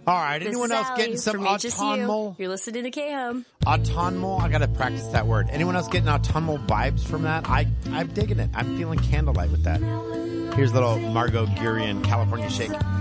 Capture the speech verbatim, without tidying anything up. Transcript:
All right. This Anyone is else Allie getting some from H S U. autumnal? You're listening to K-Hum. Autumnal? I got to practice that word. Anyone else getting autumnal vibes from that? I, I'm digging it. I'm feeling candlelight with that. Here's little Margot Gurian, California Shake.